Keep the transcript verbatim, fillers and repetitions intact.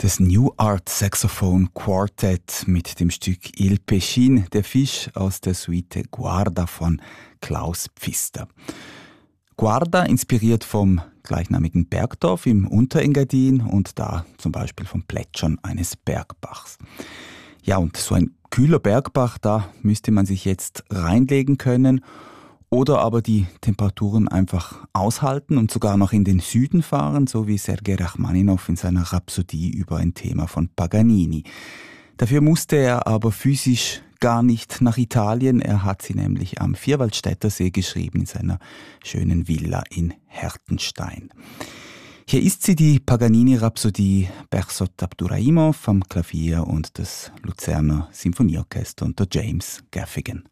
Das New Art Saxophone Quartet mit dem Stück Il Pescin, der Fisch aus der Suite Guarda von Klaus Pfister. Guarda inspiriert vom gleichnamigen Bergdorf im Unterengadin und da zum Beispiel vom Plätschern eines Bergbachs. Ja, und so ein kühler Bergbach, da müsste man sich jetzt reinlegen können oder aber die Temperaturen einfach aushalten und sogar noch in den Süden fahren, so wie Sergei Rachmaninow in seiner Rhapsodie über ein Thema von Paganini. Dafür musste er aber physisch gar nicht nach Italien. Er hat sie nämlich am Vierwaldstätter See geschrieben, in seiner schönen Villa in Hertenstein. Hier ist sie, die Paganini-Rhapsodie Bersot Abduraimov am Klavier und das Luzerner Sinfonieorchester unter James Gaffigan.